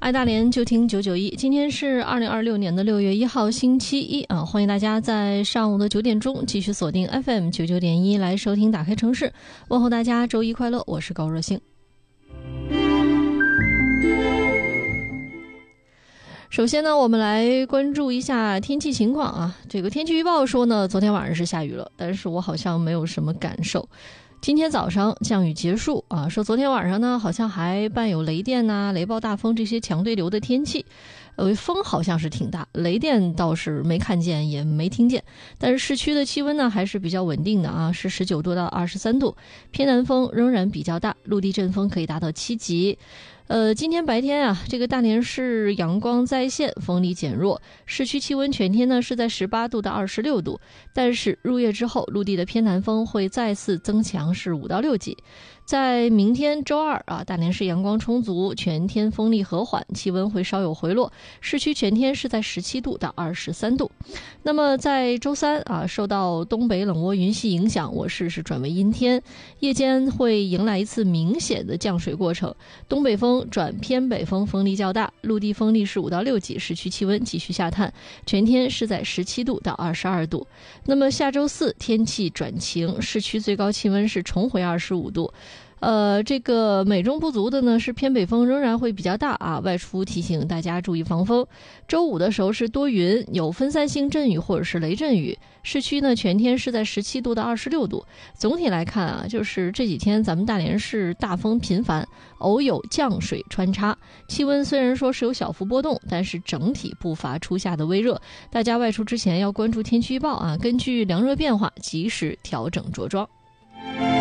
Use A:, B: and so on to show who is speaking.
A: 爱大连就听991，今天是2026年的6月1号星期一啊！欢迎大家在上午的9点钟继续锁定 FM 99.1来收听打开城市，问候大家周一快乐，我是高若星。首先呢，我们来关注一下天气情况啊。这个天气预报说呢，昨天晚上是下雨了，但是我好像没有什么感受。今天早上降雨结束啊，说昨天晚上呢好像还伴有雷电啊、雷暴大风这些强对流的天气，风好像是挺大，雷电倒是没看见也没听见，但是市区的气温呢还是比较稳定的啊，是19度到23度，偏南风仍然比较大，陆地阵风可以达到7级。今天白天啊，这个大连市阳光在线，风力减弱，市区气温全天呢是在18度到26度，但是入夜之后，陆地的偏南风会再次增强，是5到6级。在明天周二啊，大连市阳光充足，全天风力和缓，气温会稍有回落，市区全天是在17度到23度。那么在周三啊，受到东北冷涡云系影响，我市是转为阴天，夜间会迎来一次明显的降水过程，东北风转偏北风，风力较大，陆地风力是5到6级，市区气温继续下探，全天是在17度到22度。那么下周四天气转晴，市区最高气温是重回25度。这个美中不足的呢是偏北风仍然会比较大啊，外出提醒大家注意防风。周五的时候是多云，有分散性阵雨或者是雷阵雨，市区呢全天是在17度到26度。总体来看啊，就是这几天咱们大连市大风频繁，偶有降水穿插，气温虽然说是有小幅波动，但是整体不乏初夏的微热。大家外出之前要关注天气预报啊，根据凉热变化及时调整着装。